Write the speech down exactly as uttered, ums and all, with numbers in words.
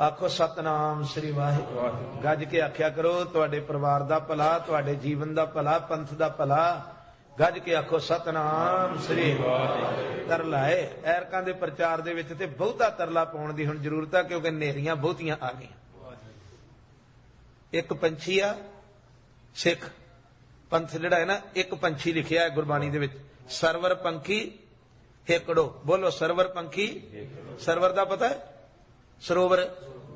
आखो सतनाम श्री वाहिगुरू। गज के आख्या करो तुहाडे परिवार दा भला, तुहाडे जीवन दा भला, पंथ दा भला। गज के आखो सतनाम श्री वाहिगुरू। तरला है ऐरकां दे प्रचार दे विच ते बहुता तरला पाउण दी हुण जरूरत है, क्योंकि नेरियां बहुतियां आ गईयां। एक पंछी आ सिख पंथ जिहड़ा है ना, एक पंछी लिखिया है गुरबाणी दे विच, सरवर पंखी हेकड़ो। बोलो सरवर पंखी। सरवर दा पता है? सरोवर